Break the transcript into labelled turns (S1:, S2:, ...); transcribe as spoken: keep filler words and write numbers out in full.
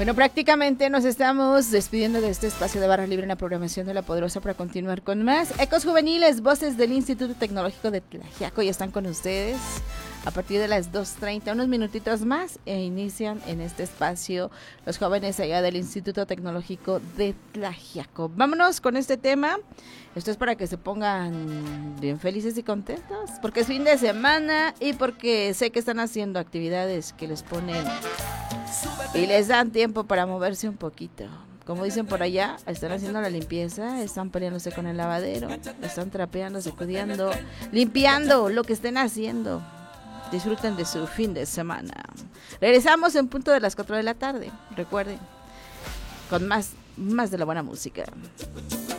S1: Bueno, prácticamente nos estamos despidiendo de este espacio de Barra Libre en la programación de La Poderosa para continuar con más. Ecos Juveniles, voces del Instituto Tecnológico de Tlaxiaco ya están con ustedes a partir de las dos treinta, unos minutitos más, e inician en este espacio los jóvenes allá del Instituto Tecnológico de Tlaxiaco. Vámonos con este tema. Esto es para que se pongan bien felices y contentos, porque es fin de semana y porque sé que están haciendo actividades que les ponen y les dan tiempo para moverse un poquito. Como dicen por allá, están haciendo la limpieza, están peleándose con el lavadero, están trapeando, sacudiendo, limpiando, lo que estén haciendo. Disfruten de su fin de semana. Regresamos en punto de las cuatro de la tarde, recuerden, con más, más de la buena música.